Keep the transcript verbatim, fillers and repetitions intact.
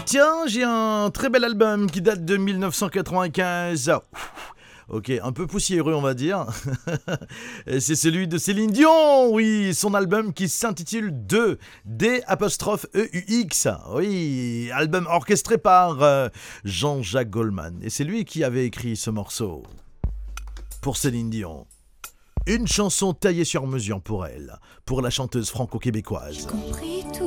Tiens, j'ai un très bel album qui date de mille neuf cent quatre-vingt-quinze. Ok, un peu poussiéreux on va dire. Et c'est celui de Céline Dion, oui, son album qui s'intitule deux, D apostrophe E U X. Oui, album orchestré par euh, Jean-Jacques Goldman. Et c'est lui qui avait écrit ce morceau pour Céline Dion. Une chanson taillée sur mesure pour elle, pour la chanteuse franco-québécoise. J'ai compris tout.